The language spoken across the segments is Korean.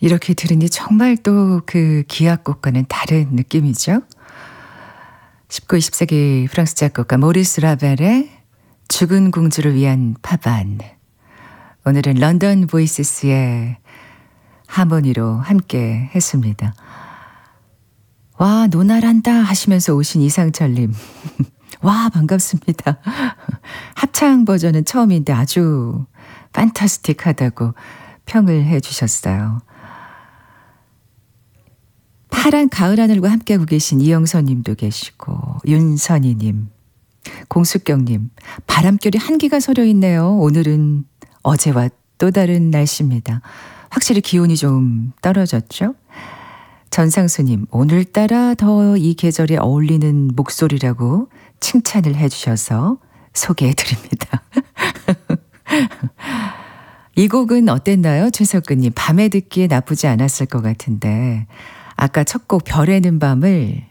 이렇게 들으니 정말 또 그 기악곡과는 다른 느낌이죠. 19, 20세기 프랑스 작곡가 모리스 라벨의 죽은 공주를 위한 파반. 오늘은 런던 보이시스의 하모니로 함께 했습니다. 와, 노날한다 하시면서 오신 이상철님. 와, 반갑습니다. 합창 버전은 처음인데 아주 판타스틱하다고 평을 해주셨어요. 파란 가을 하늘과 함께하고 계신 이영선님도 계시고 윤선희님, 공숙경님, 바람결이 한기가 서려 있네요. 오늘은 어제와 또 다른 날씨입니다. 확실히 기온이 좀 떨어졌죠? 전상수님, 오늘따라 더 이 계절에 어울리는 목소리라고 칭찬을 해주셔서 소개해드립니다. 이 곡은 어땠나요? 최석근님, 밤에 듣기에 나쁘지 않았을 것 같은데 아까 첫 곡 별에는 밤에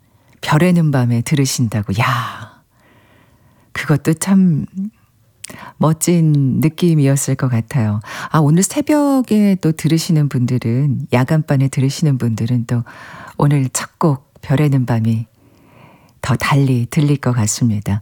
들으신다고. 야, 그것도 참 멋진 느낌이었을 것 같아요. 아, 오늘 새벽에 또 들으시는 분들은, 야간반에 들으시는 분들은 또 오늘 첫 곡 별에는 밤이 더 달리 들릴 것 같습니다.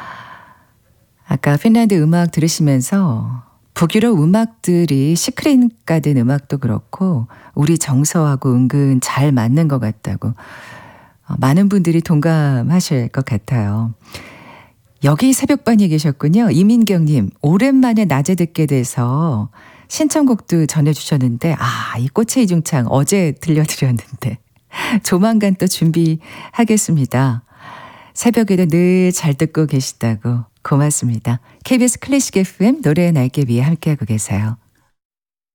아까 핀란드 음악 들으시면서 북유럽 음악들이 시크릿 가든 음악도 그렇고 우리 정서하고 은근 잘 맞는 것 같다고 많은 분들이 동감하실 것 같아요. 여기 새벽반이 계셨군요. 이민경님, 오랜만에 낮에 듣게 돼서 신청곡도 전해주셨는데 이 꽃의 이중창 어제 들려드렸는데 조만간 또 준비하겠습니다. 새벽에도 늘 잘 듣고 계시다고 고맙습니다. KBS 클래식 FM 노래의 날개 위에 함께하고 계세요.